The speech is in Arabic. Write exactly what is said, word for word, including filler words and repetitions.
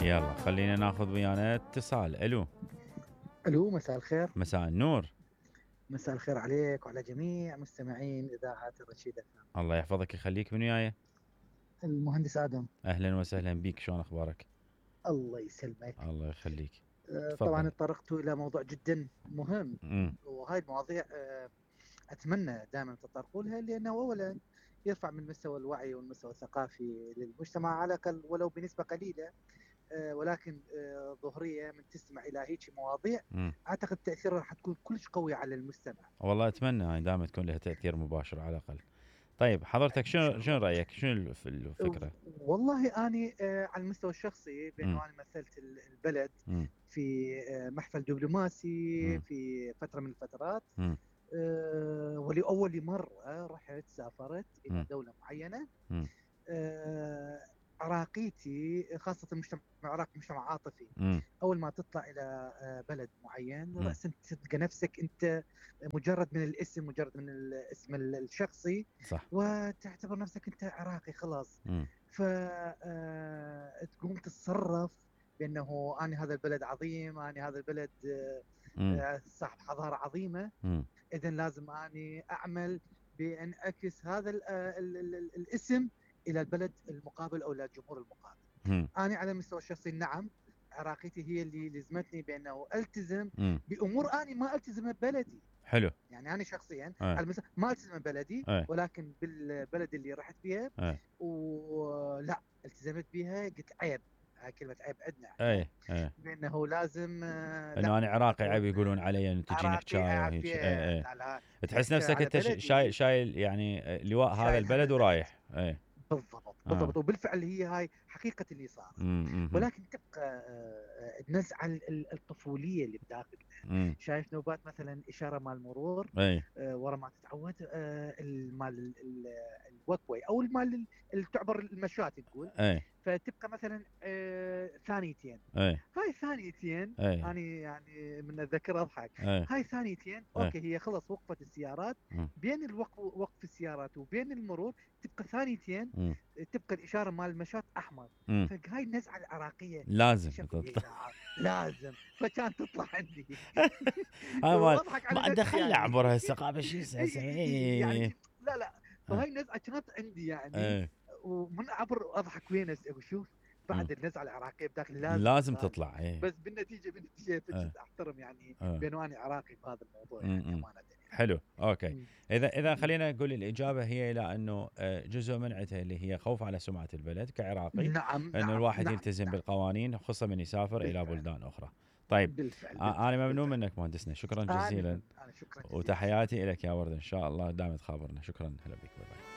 يلا خلينا ناخذ ويانا اتصال. الو. الو، مساء الخير. مساء النور. مساء الخير عليك وعلى جميع مستمعين اذاعه الرشيد اف ام. الله يحفظك يخليك، من وياي؟ المهندس ادم. اهلا وسهلا بيك، شلون اخبارك؟ الله يسلمك. الله يخليك. آه، طبعا تفضل. تطرقت الى موضوع جدا مهم، امم وهاي المواضيع آه، اتمنى دائما تطرقوا لها، لانه اولا يرفع من مستوى الوعي والمستوى الثقافي للمجتمع على الاقل ولو بنسبه قليله، آه، ولكن آه، ظهريه من تستمع الى هيك مواضيع امم اعتقد تاثيرها راح تكون كلش قويه على المستمع. والله اتمنى يعني دائما تكون لها تاثير مباشر على الاقل. طيب حضرتك ان شنو شاء شنو الله. رايك، شنو الف- الفكره؟ والله أني آه، على المستوى الشخصي، امم بأنه أنا مثلت ال- البلد امم في آه، محفل دبلوماسي امم في فترة من الفترات. امم آه، ولأول مرة رحت سافرت إلى امم دولة معينة. امم آه، عراقيتي، خاصة المجتمع العراقي مجتمع عاطفي. امم أول ما تطلع إلى آه، بلد معين امم رأسا تلقى نفسك أنت مجرد من الاسم، مجرد من الاسم الشخصي، صح. وتعتبر نفسك أنت عراقي خلاص. امم فتقوم تتصرف بأنه أنا هذا البلد عظيم، أنا هذا البلد آه، امم آه، صاحب حضارة عظيمة. امم إذا لازم أني أعمل بأن أعكس هذا ال ال ال ال الاسم إلى البلد المقابل أو إلى الجمهور المقابل. امم أنا على المستوى الشخصي نعم، عراقيتي هي اللي لزمتني بأنه ألتزم امم بأمور أنا ما ألتزم ببلدي. حلو. يعني أنا شخصيا ايه على المستوى ما ألتزم ببلدي، ايه ولكن بالبلد اللي رحت فيها ايه ولا التزمت بها، قلت عيب. هاي كلمة عيب عندنا احنا، ايه ايه بأنه لازم آه، لا انه انا عراقي عيب أكون يقولون آه، علي انه تجي عراقي نحشايه وهيك. ايه عافية. ايه لا لا، تحس تحكي نفسك على انت ش- شايل بلدي، شايل يعني لواء هذا شايل هم البلد البلد. ورايح. ايه. بالضبط اه. بالضبط، وبالفعل هي هاي حقيقة اللي صار. امم ولكن تبقى آه، النزعة ال- الطفولية اللي بداخلنا. امم شايف نوبات مثلا إشارة مال مرور، ايه آه، ورا ما تتعود، آه، المال الوكوي أو المال اللي تعبر المشاة تقول. ايه فتبقى مثلا آه، ثانيتين. ايه هاي ثانيتين ايه أنا يعني من الذكر أضحك. ايه هاي ثانيتين ايه أوكي، هي خلص وقفت السيارات. امم بين الوقف وقف السيارات وبين المرور تبقى ثانيتين، امم تبقى الإشارة مال المشاة أحمر. امم فهاي النزعة العراقية لازم اكتشفت إيه، تطلع. لا لازم، فكان تطلع عندي. هاي مال واضحك على ما نفسي دخلنا يعني. عبر هالثقافه شو إي- اسمه إي- إي- يعني ايه. لا لا، اه فهاي النزعة كانت عندي يعني. ايه ومن عبر اضحك وين اشوف امم بعد النزعة العراقية بداخلي لازم لازم لازم. تطلع. ايه بس بالنتيجة بالنتيجة ايه فجأة احترم يعني ايه بانه انا عراقي بهذا الموضوع يعني امم امانة يعني. حلو. اوكي. م- اذا اذا م- خلينا نقول الاجابه هي الى انه آه، جزء من عته اللي هي خوف على سمعه البلد كعراقي، نعم انه نعم الواحد نعم يلتزم نعم. بالقوانين خصوصا من يسافر الى بالفعل بلدان اخرى. طيب. بالفعل آه، انا بالفعل ممنون بالفعل. منك مهندسنا، شكرا انا جزيلا. انا شكرا جزيلا. وتحياتي لك يا ورد، ان شاء الله دائما تخابرنا. شكرا، هلا بك، باي باي.